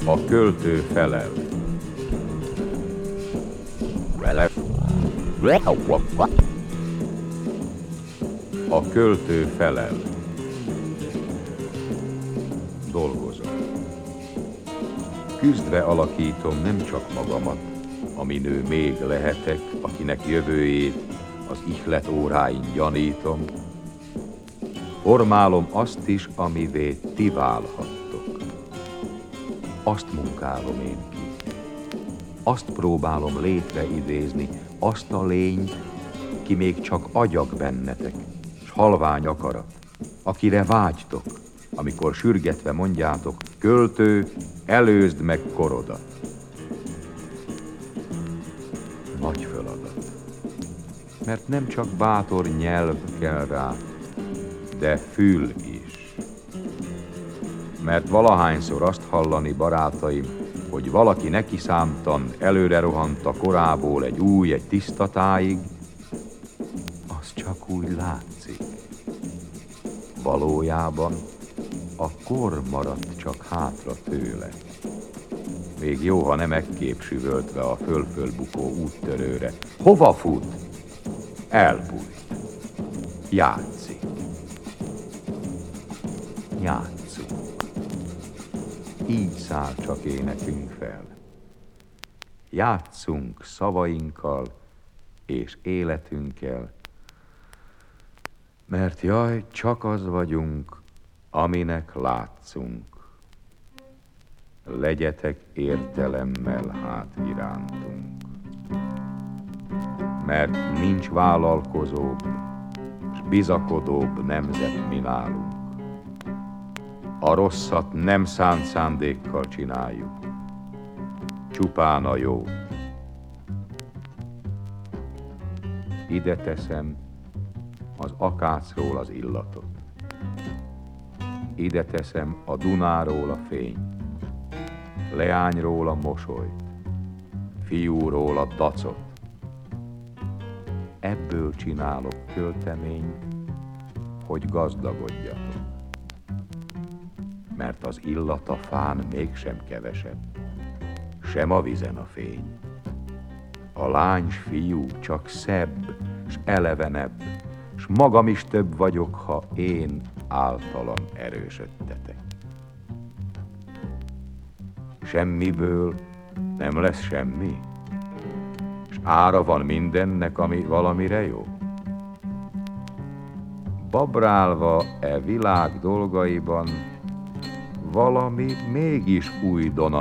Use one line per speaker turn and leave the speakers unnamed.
A költő felel. A költő felel. Dolgozom. Küzdve alakítom nem csak magamat, aminő még lehetek, akinek jövőjét az ihlet óráin gyanítom. Formálom azt is, amivé ti válhattok. Azt munkálom én ki. Azt próbálom létre idézni, azt a lényt, ki még csak agyag bennetek, s halvány akarat, akire vágytok, amikor sürgetve mondjátok, költő, előzd meg korodat. Nagy feladat, mert nem csak bátor nyelv kell rá, de fül is. Mert valahányszor azt hallani, barátaim, hogy valaki neki számtan előre rohant a korából egy tiszta tájig, az csak úgy látszik. Valójában a kor maradt csak hátra tőle. Még jó, ha nem ekképp süvöltve a föl-fölbukó úttörőre. Hova fut? Elbújt. Játszik. Játszunk. Így száll csak énekünk fel. Játszunk szavainkkal és életünkkel, mert jaj, csak az vagyunk, aminek látszunk. Legyetek értelemmel hát irántunk. Mert nincs vállalkozóbb, s bizakodóbb nemzet, mi nálunk. A rosszat nem szánt szándékkal csináljuk, csupán a jót. Ide teszem az akácról az illatot. Ide teszem a Dunáról a fényt, leányról a mosolyt, fiúról a dacot. Ebből csinálok költeményt, hogy gazdagodjatok. Mert az illat a fán mégsem kevesebb, sem a vizen a fény. A lány s fiú csak szebb, s elevenebb, s magam is több vagyok, ha én általam erősödtetek. Semmiből nem lesz semmi, s ára van mindennek, ami valamire jó. Babrálva e világ dolgaiban valami mégis újdon